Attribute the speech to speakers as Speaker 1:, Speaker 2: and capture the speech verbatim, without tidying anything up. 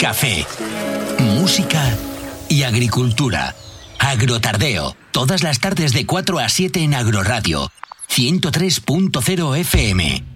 Speaker 1: café, música y agricultura. Agrotardeo, todas las tardes de cuatro a siete en Agroradio, ciento tres punto cero F M.